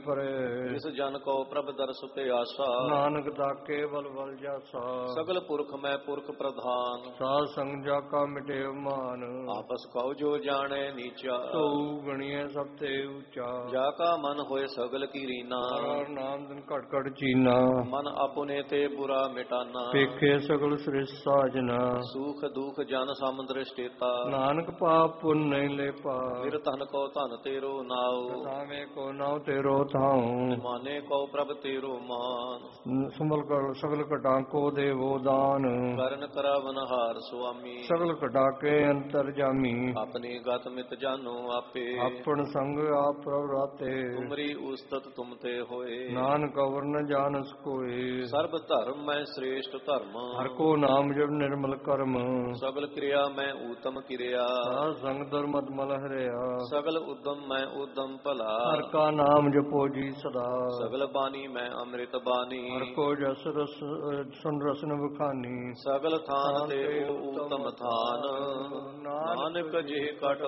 ਪਰੇ। ਇਸ ਜਨ ਕੋ ਪ੍ਰਭ ਦਰਸ ਪਿਆਸਾ। ਨਾਨਕ ਤਾਕੇ ਬਲ ਬਲ ਜਾਸਾ। ਸਗਲ ਪੁਰਖ ਮੈਂ ਪੁਰਖ ਪ੍ਰਧਾਨ। ਸਾਧ ਸੰਗ ਜਾ ਕਾ ਮਿਟੇ ਮਾਨ। ਆਪਸ ਕਉ ਜੋ ਜਾਣੈ ਨੀਚਾ। ਤਉ ਗਣੀਐ ਸਭ ਤੇ ਉੱਚਾ। ਜਾ ਕਾ ਮਨ ਹੋਏ ਸਗਲ ਕੀ ਰੀਨਾ। ਹਰ ਨਾਮ ਦਿਨ ਘਟ ਘਟ ਚੀਨਾ। ਮਨ ਆਪਣੇ ਤੇ ਬੁਰਾ ਮਿਟਾਨਾ। ਪੇਖੇ ਸਗਲ ਸ੍ਰਿਸ਼ਟ ਸਾਜਨਾ। ਸੂਖ ਦੁਖ ਜਨ ਸਮੁੰਦਰ ਸਟੇਤਾ। ਨਾਨਕ ਪਾਪ ਪੁੰਨ ਨਹੀਂ ਲੈ ਪਾ। ਨਿਰ ਧਨ ਕੋ ਧਨ ਤੇਰੋ ਨਾਉ। ਨਾਵੇਂ ਕੋ ਨਾਉ ਤੇਰੋ ਥਾਉ। ਮਾਨੇ ਕੋ ਪ੍ਰਭ ਤੇਰੋ ਮਾਨ। ਸੰਭਲ ਕਰ ਸਗਲ ਘਟਾ ਕੋ ਦੇਵੋ ਦਾਨ। ਕਰਨ ਕਰਾਵਨ ਹਾਰ ਸੁਆਮੀ। ਸਗਲ ਘਟਾ ਕੇ ਅੰਤਰ ਜਾਮੀ। ਆਪਣੀ ਗਤ ਮਿਤ ਜਾਨੋ ਆਪੇ। ਆਪਣ ਸੰਗ ਆਪ ਪ੍ਰਭ ਰਾਤੇ। ਤੁਮਰੀ ਉਸਤਤ ਤੁਮ ਤੇ ਹੋਏ। ਨਾਨਕ ਅਵਰ ਨ ਜਾਣਸ ਕੋਇ। ਸਰਬ ਧਰਮ ਮੈਂ ਸ੍ਰੇਸ਼ਟ ਧਰਮ। ਹਰ ਕੋ ਨਾਮ ਜਪ ਨਿਰਮਲ ਕਰਮ। ਸਗਲ ਕਿਰਿਆ ਮੈਂ ਊਤਮ ਕਿਰਿਆ। ਸਾਧ ਸੰਗ ਦੁਰਮਤ ਮਲ ਹਰਿਆ। ਸਗਲ ਉਦਮ ਮੈਂ ਉਦਮ ਭਲਾ। ਹਰ ਕਾ ਨਾਮ ਜਪੋ ਜੀ ਸਦਾ। ਸਗਲ ਬਾਣੀ ਮੈਂ ਅੰਮ੍ਰਿਤ ਬਾਣੀ। ਹਰ ਕੋ ਜਸ ਰਸ ਸੁਨ ਰਸਨ ਬਖਾਨੀ। ਸਗਲ ਥਾਨ ਤੇ ਊਤਮ ਥਾਨ। ਨਾਨਕ ਜਿਹ ਕਟ